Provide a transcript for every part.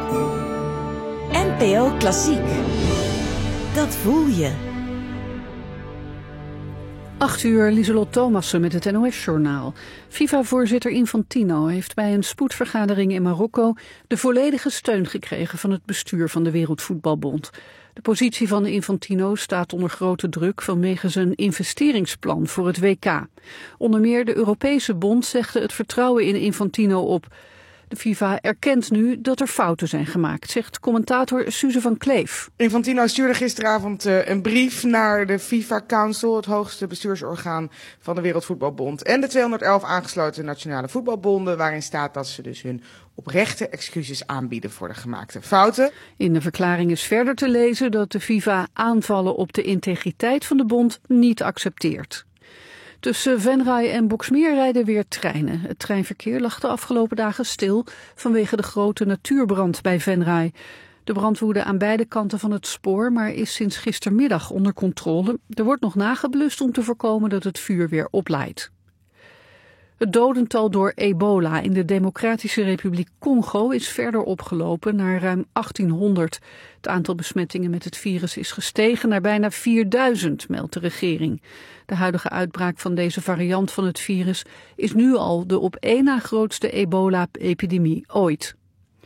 NPO Klassiek. Dat voel je. 8 uur, Lieselot Thomassen met het NOS-journaal. FIFA-voorzitter Infantino heeft bij een spoedvergadering in Marokko de volledige steun gekregen van het bestuur van de Wereldvoetbalbond. De positie van Infantino staat onder grote druk vanwege zijn investeringsplan voor het WK. Onder meer de Europese bond zegde het vertrouwen in Infantino op. De FIFA erkent nu dat er fouten zijn gemaakt, zegt commentator Suze van Kleef. Infantino stuurde gisteravond een brief naar de FIFA Council, het hoogste bestuursorgaan van de Wereldvoetbalbond, en de 211 aangesloten nationale voetbalbonden, waarin staat dat ze dus hun oprechte excuses aanbieden voor de gemaakte fouten. In de verklaring is verder te lezen dat de FIFA aanvallen op de integriteit van de bond niet accepteert. Tussen Venray en Boxmeer rijden weer treinen. Het treinverkeer lag de afgelopen dagen stil vanwege de grote natuurbrand bij Venray. De brand woedde aan beide kanten van het spoor, maar is sinds gistermiddag onder controle. Er wordt nog nageblust om te voorkomen dat het vuur weer opleidt. Het dodental door ebola in de Democratische Republiek Congo is verder opgelopen naar ruim 1800. Het aantal besmettingen met het virus is gestegen naar bijna 4000, meldt de regering. De huidige uitbraak van deze variant van het virus is nu al de op één na grootste ebola-epidemie ooit.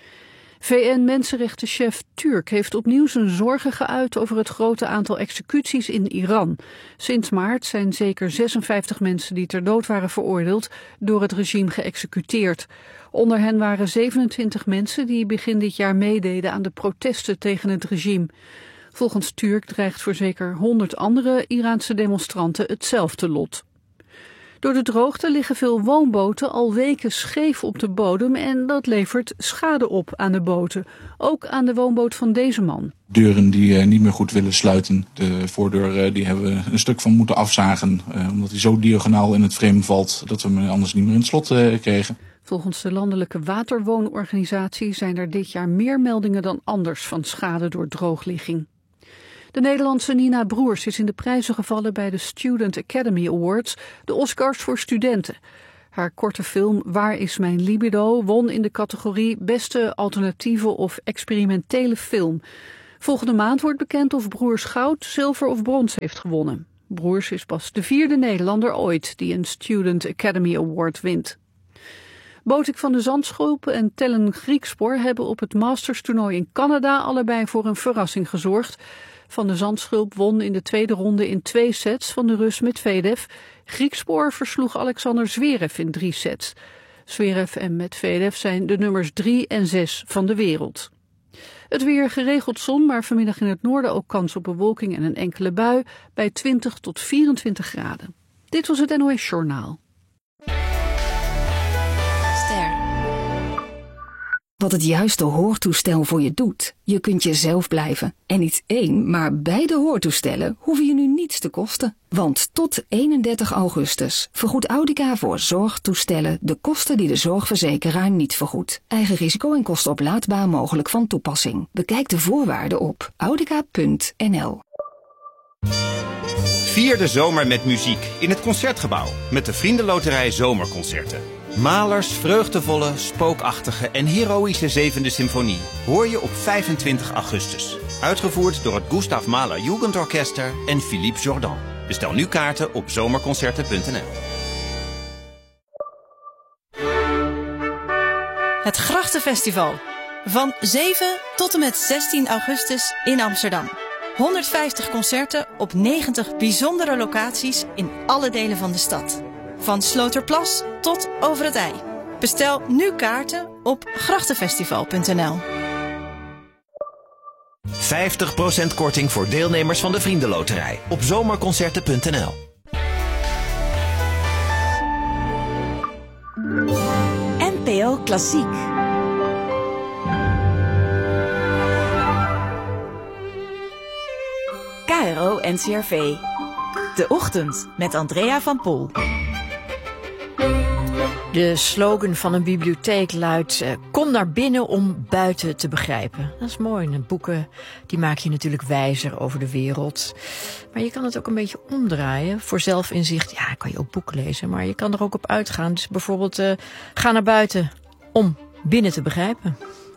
VN-mensenrechtenchef Turk heeft opnieuw zijn zorgen geuit over het grote aantal executies in Iran. Sinds maart zijn zeker 56 mensen die ter dood waren veroordeeld door het regime geëxecuteerd. Onder hen waren 27 mensen die begin dit jaar meededen aan de protesten tegen het regime. Volgens Turk dreigt voor zeker 100 andere Iraanse demonstranten hetzelfde lot. Door de droogte liggen veel woonboten al weken scheef op de bodem en dat levert schade op aan de boten. Ook aan de woonboot van deze man. Deuren die niet meer goed willen sluiten. De voordeur die hebben we een stuk van moeten afzagen. Omdat hij zo diagonaal in het frame valt dat we hem anders niet meer in het slot kregen. Volgens de Landelijke Waterwoonorganisatie zijn er dit jaar meer meldingen dan anders van schade door droogligging. De Nederlandse Nina Broers is in de prijzen gevallen bij de Student Academy Awards, de Oscars voor studenten. Haar korte film Waar is mijn libido won in de categorie Beste alternatieve of experimentele film. Volgende maand wordt bekend of Broers goud, zilver of brons heeft gewonnen. Broers is pas de 4e Nederlander ooit die een Student Academy Award wint. Botik van de Zandschulp en Tellen Griekspoor hebben op het Masters-toernooi in Canada allebei voor een verrassing gezorgd. Van de Zandschulp won in de tweede ronde in 2 sets van de Rus Medvedev. Griekspoor versloeg Alexander Zverev in 3 sets. Zverev en Medvedev zijn de nummers 3 en 6 van de wereld. Het weer, geregeld zon, maar vanmiddag in het noorden ook kans op bewolking en een enkele bui bij 20 tot 24 graden. Dit was het NOS Journaal. Wat het juiste hoortoestel voor je doet. Je kunt jezelf blijven. En niet 1, maar beide hoortoestellen hoeven je nu niets te kosten. Want tot 31 augustus vergoedt Audica voor zorgtoestellen de kosten die de zorgverzekeraar niet vergoedt. Eigen risico en kostenoplaadbaar mogelijk van toepassing. Bekijk de voorwaarden op audica.nl. Vier de zomer met muziek in het Concertgebouw met de Vriendenloterij Zomerconcerten. Mahlers vreugdevolle, spookachtige en heroïsche 7e symfonie hoor je op 25 augustus. Uitgevoerd door het Gustav Mahler Jugendorchester en Philippe Jordan. Bestel nu kaarten op zomerconcerten.nl. Het Grachtenfestival. Van 7 tot en met 16 augustus in Amsterdam. 150 concerten op 90 bijzondere locaties in alle delen van de stad. Van Sloterplas tot Over het IJ. Bestel nu kaarten op grachtenfestival.nl. 50% korting voor deelnemers van de Vriendenloterij op zomerconcerten.nl. NPO Klassiek. KRO NCRV. De Ochtend met Andrea van Pol. De slogan van een bibliotheek luidt: kom naar binnen om buiten te begrijpen. Dat is mooi. En boeken die maak je natuurlijk wijzer over de wereld. Maar je kan het ook een beetje omdraaien. Voor zelfinzicht, ja, kan je ook boeken lezen. Maar je kan er ook op uitgaan. Dus bijvoorbeeld, ga naar buiten om binnen te begrijpen.